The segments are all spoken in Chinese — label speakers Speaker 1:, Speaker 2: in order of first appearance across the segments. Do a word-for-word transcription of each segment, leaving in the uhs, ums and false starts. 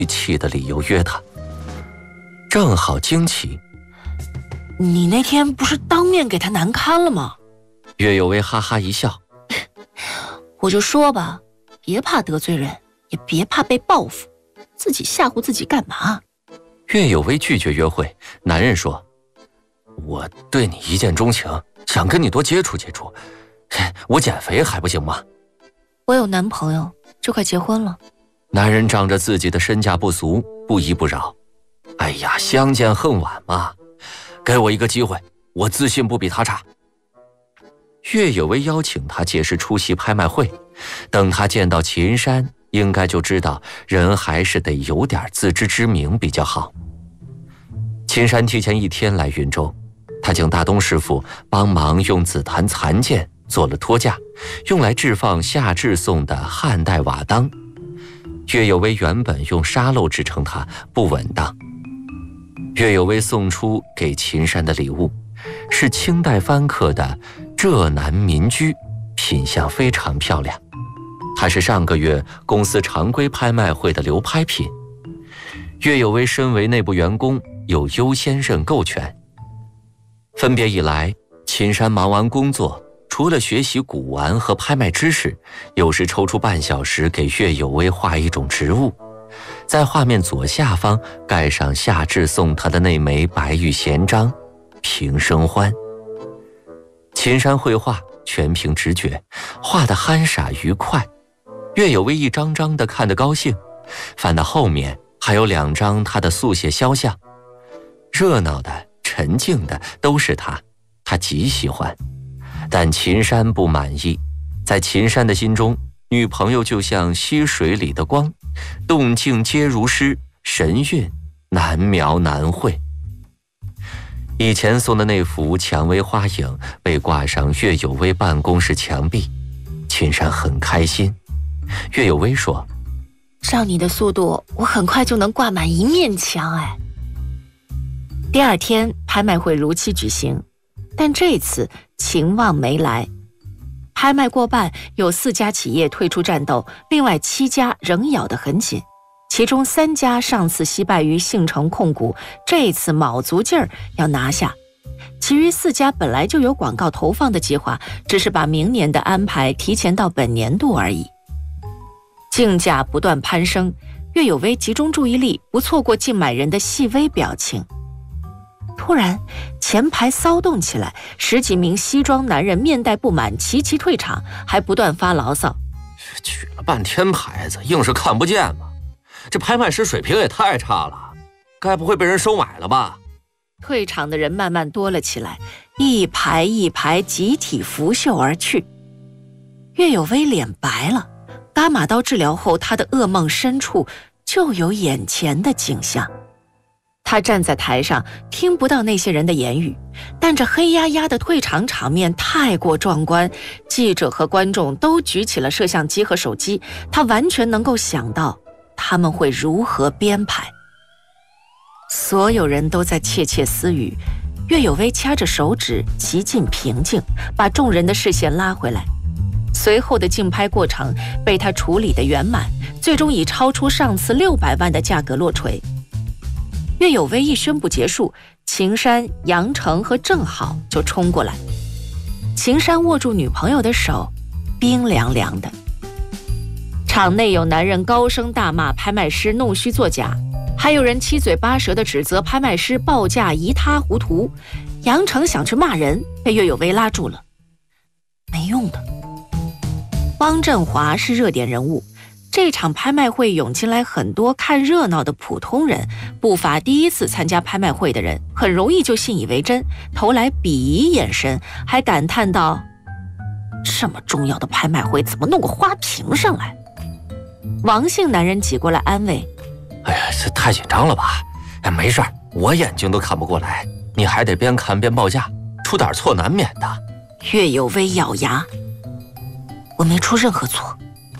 Speaker 1: 气的理由约他。正好惊奇，
Speaker 2: 你那天不是当面给他难堪了吗？
Speaker 1: 岳有为哈哈一笑，
Speaker 2: 我就说吧，别怕得罪人，也别怕被报复，自己吓唬自己干嘛？
Speaker 1: 岳有为拒绝约会，男人说，我对你一见钟情，想跟你多接触接触，我减肥还不行吗？
Speaker 2: 我有男朋友，就快结婚了。
Speaker 1: 男人仗着自己的身价不俗，不依不饶。哎呀，相见恨晚嘛，给我一个机会，我自信不比他差。岳有为邀请他届时出席拍卖会，等他见到秦山，应该就知道人还是得有点自知之明比较好。秦山提前一天来云州，他请大东师傅帮忙用紫檀残件做了托架，用来置放夏至送的汉代瓦当。岳有为原本用沙漏制成它，不稳当。岳有为送出给秦山的礼物是清代翻刻的浙南民居，品相非常漂亮，它是上个月公司常规拍卖会的流拍品。岳有为身为内部员工，有优先认购权。分别以来，秦山忙完工作，除了学习古玩和拍卖知识，有时抽出半小时给岳有为画一种植物，在画面左下方盖上夏至送他的那枚白玉闲章，平生欢。秦山绘画全凭直觉，画得憨傻愉快。岳有为一张张地看得高兴，翻到后面还有两张他的速写肖像，热闹的沉静的都是他，他极喜欢。但秦山不满意，在秦山的心中，女朋友就像溪水里的光，动静皆如诗，神韵难描难绘。以前送的那幅蔷薇花影被挂上岳有为办公室墙壁，秦山很开心。岳有为说，
Speaker 2: 照你的速度，我很快就能挂满一面墙哎。第二天拍卖会如期举行，但这次秦望没来。拍卖过半，有四家企业退出战斗，另外七家仍咬得很紧，其中三家上次惜败于信诚控股，这次卯足劲儿要拿下。其余四家本来就有广告投放的计划，只是把明年的安排提前到本年度而已。竞价不断攀升，岳有为集中注意力，不错过竞买人的细微表情。突然前排骚动起来，十几名西装男人面带不满，齐齐退场，还不断发牢骚，
Speaker 1: 举了半天牌子硬是看不见吗？这拍卖师水平也太差了，该不会被人收买了吧？
Speaker 2: 退场的人慢慢多了起来，一排一排集体拂袖而去。岳有为脸白了，伽马刀治疗后，他的噩梦深处就有眼前的景象。他站在台上，听不到那些人的言语，但这黑压压的退场场面太过壮观，记者和观众都举起了摄像机和手机，他完全能够想到他们会如何编排。所有人都在窃窃私语，岳有为掐着手指，极尽平静，把众人的视线拉回来。随后的竞拍过程被他处理得圆满，最终以超出上次六百万的价格落锤。岳有为一宣布结束，秦山、杨成和郑好就冲过来。秦山握住女朋友的手，冰凉凉的。场内有男人高声大骂拍卖师弄虚作假，还有人七嘴八舌地指责拍卖师报价一塌糊涂。杨成想去骂人，被岳有为拉住了。没用的。汪振华是热点人物，这场拍卖会涌进来很多看热闹的普通人，不乏第一次参加拍卖会的人，很容易就信以为真，投来鄙夷眼神，还感叹道：这么重要的拍卖会怎么弄个花瓶上来？王姓男人挤过来安慰：
Speaker 1: 哎呀，这太紧张了吧？哎，没事儿，我眼睛都看不过来，你还得边看边报价，出点错难免的。
Speaker 2: 岳有为咬牙：我没出任何错。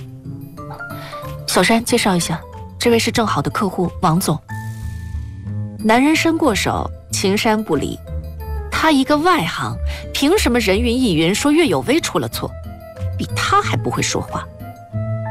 Speaker 2: 小山介绍一下，这位是正好的客户王总。男人伸过手，秦山不理。他一个外行，凭什么人云亦云说岳有为出了错？比他还不会说话。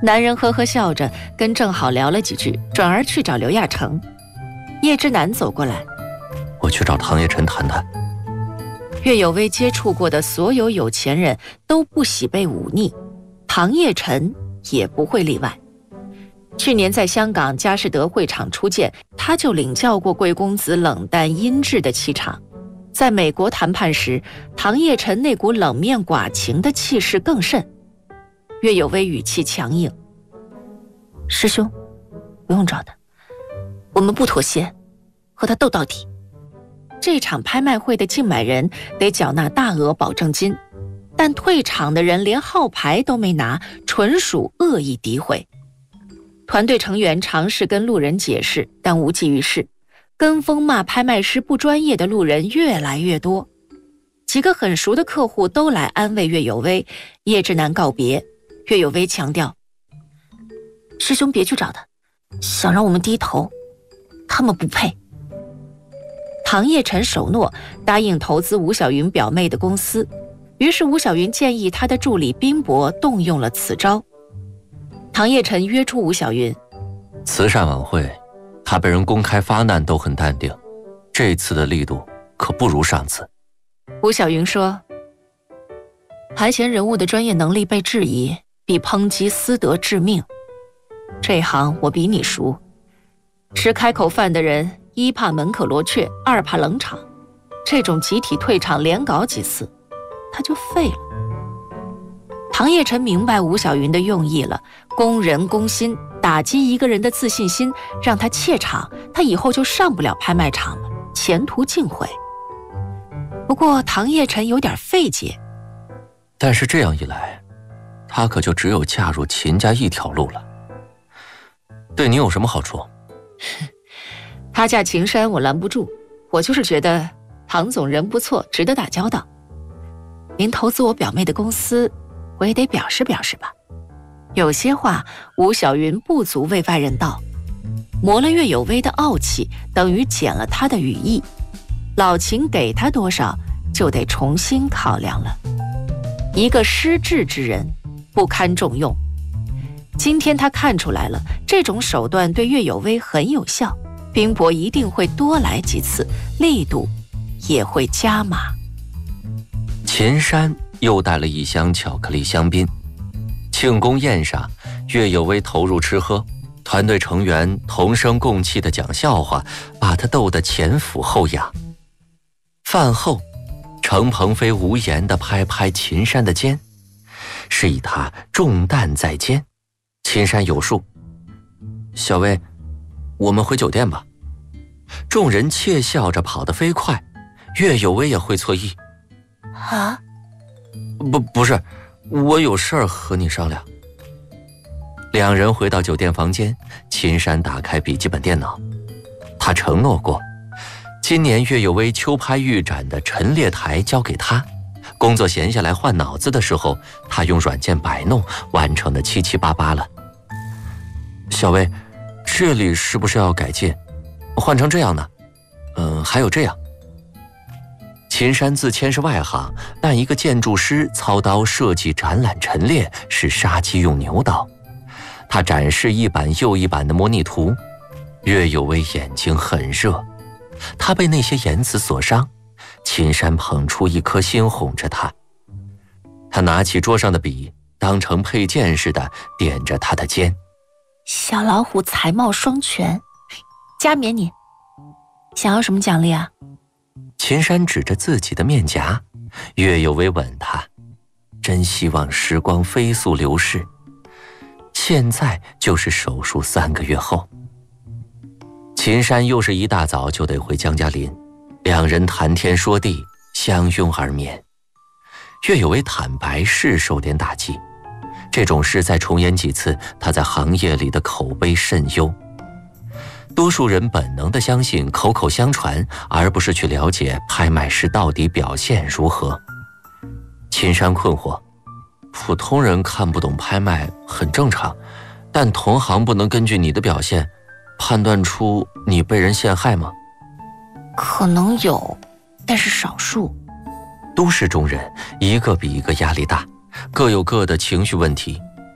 Speaker 2: 男人呵呵笑着，跟郑好聊了几句，转而去找刘亚成。叶之南走过来，
Speaker 1: 我去找唐叶晨谈谈。
Speaker 2: 岳有为接触过的所有有钱人都不喜被忤逆，唐叶晨也不会例外。去年在香港佳士得会场初见，他就领教过贵公子冷淡阴质的气场。在美国谈判时，唐叶晨那股冷面寡情的气势更甚。岳有为语气强硬：师兄，不用找他，我们不妥协，和他斗到底。这场拍卖会的竞买人得缴纳大额保证金，但退场的人连号牌都没拿，纯属恶意诋毁。团队成员尝试跟路人解释，但无济于事。跟风骂拍卖师不专业的路人越来越多，几个很熟的客户都来安慰岳有为。叶之南告别，岳有为强调：师兄别去找他，想让我们低头，他们不配。唐叶晨首诺答应投资吴小云表妹的公司，于是吴小云建议他的助理宾博动用了此招。唐叶晨约出吴小云，
Speaker 1: 慈善晚会他被人公开发难都很淡定，这次的力度可不如上次。
Speaker 2: 吴小云说，台前人物的专业能力被质疑，比抨击私德致命。这行我比你熟，吃开口饭的人一怕门可罗雀，二怕冷场，这种集体退场连搞几次他就废了。唐叶晨明白吴小云的用意了，攻人攻心，打击一个人的自信心，让他怯场，他以后就上不了拍卖场了，前途尽毁。不过唐叶晨有点费解，
Speaker 1: 但是这样一来，他可就只有嫁入秦家一条路了。对你有什么好处？
Speaker 2: 他嫁秦山我拦不住，我就是觉得唐总人不错，值得打交道。您投资我表妹的公司，我也得表示表示吧。有些话吴小云不足为外人道，磨了岳有为的傲气，等于减了他的羽翼。老秦给他多少，就得重新考量了。一个失智之人，不堪重用。今天他看出来了，这种手段对岳有为很有效，宾博一定会多来几次，力度也会加码。
Speaker 1: 秦山又带了一箱巧克力香槟。庆功宴上，岳有为投入吃喝，团队成员同声共泣地讲笑话，把他逗得前俯后仰。饭后，程鹏飞无言地拍拍秦山的肩，示意他重担在肩。秦山有数。小薇，我们回酒店吧。众人窃笑着跑得飞快，岳有为也会错意。
Speaker 2: 啊？
Speaker 1: 不，不是，我有事儿和你商量。两人回到酒店房间，秦山打开笔记本电脑，他承诺过，今年岳有为秋拍预展的陈列台交给他，工作闲下来换脑子的时候，他用软件摆弄，完成的七七八八了。小薇，这里是不是要改进？换成这样呢？嗯，还有这样。秦山自谦是外行，但一个建筑师操刀设计展览陈列是杀鸡用牛刀。他展示一版又一版的模拟图，岳有为眼睛很热，他被那些言辞所伤。秦山捧出一颗心哄着他，他拿起桌上的笔，当成佩剑似的点着他的肩。
Speaker 2: 小老虎才貌双全，加冕你。想要什么奖励啊？
Speaker 1: 秦山指着自己的面颊，岳有为吻他，真希望时光飞速流逝，现在就是手术三个月后。秦山又是一大早就得回江嘉林，两人谈天说地，相拥而眠。岳有为坦白是受点打击，这种事再重演几次，他在行业里的口碑甚优。多数人本能地相信口口相传，而不是去了解拍卖师到底表现如何。秦山困惑，普通人看不懂拍卖很正常，但同行不能根据你的表现判断出你被人陷害吗？
Speaker 2: 可能有，但是少数。
Speaker 1: 都市中人一个比一个压力大，各有各的情绪问题，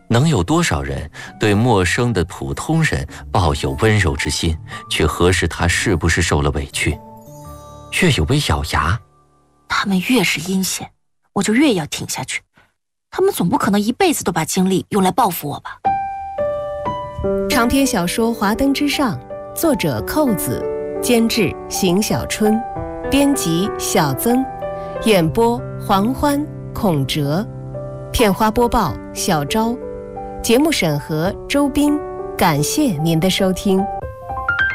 Speaker 1: 能有多少人对陌生的普通人抱有温柔之心，去核实他是不是受了委屈？岳有为咬牙，
Speaker 2: 他们越是阴险，我就越要挺下去。他们总不可能一辈子都把精力用来报复我吧。
Speaker 3: 长篇小说《华灯之上》，作者寇子，监制邢小春，编辑小曾，演播黄欢、孔哲，片花播报小昭，节目审核周斌。感谢您的收听。